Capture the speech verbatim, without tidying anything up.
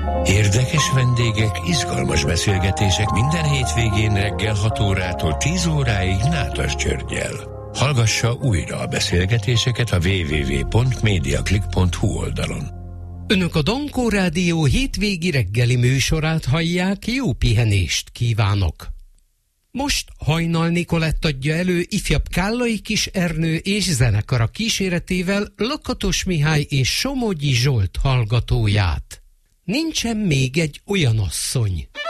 Érdekes vendégek, izgalmas beszélgetések minden hétvégén reggel hat órától tíz óráig Nádas Györggyel. Hallgassa újra a beszélgetéseket a double-u double-u double-u pont mediaclick pont hu oldalon. Önök a Dankó Rádió hétvégi reggeli műsorát hallják, jó pihenést kívánok! Most Hajnal Nikolett adja elő ifjabb Kállai Kis Ernő és zenekara kíséretével Lakatos Mihály és Somogyi Zsolt hallgatóját. Nincsen még egy olyan asszony.